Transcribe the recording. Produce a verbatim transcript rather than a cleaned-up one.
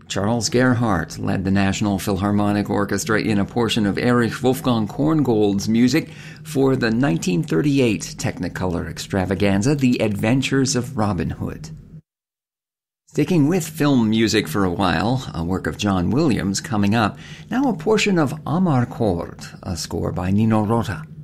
Charles Gerhardt led the National Philharmonic Orchestra in a portion of Erich Wolfgang Korngold's music for the nineteen thirty-eight Technicolor extravaganza, The Adventures of Robin Hood. Sticking with film music for a while, a work of John Williams coming up, now a portion of Amarcord, a score by Nino Rota.